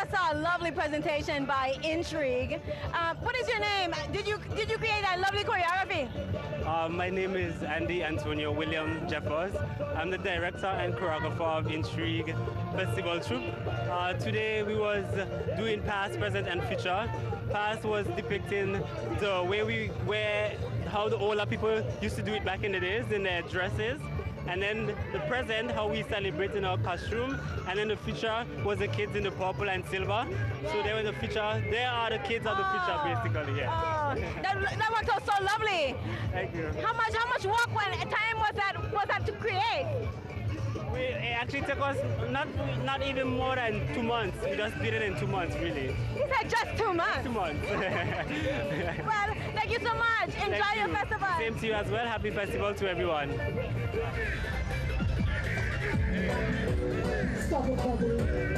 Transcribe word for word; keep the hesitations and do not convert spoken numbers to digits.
just saw a lovely presentation by Intrigue. Uh, what is your name? Did you did you create that lovely choreography? Uh, my name is Andy Antonio William Jeffers. I'm the director and choreographer of Intrigue Festival Troupe. Uh, today we was doing past, present, and future. Past was depicting the way we wear, how the older people used to do it back in the days in their dresses. And then the present, how we celebrate in our costume. And then the future was the kids in the purple and silver. Yes. So they were the future. They are the kids of the future, basically. Yeah. Oh, that, that worked out so lovely. Thank you. How much how much work when time was that was that to create? We, it actually took us not not even more than two months. We just did it in two months, really. You said just two months. Two months. Well, thank you so much. Enjoy Thank your you. festival. Same to you as well. Happy festival to everyone. Stop it,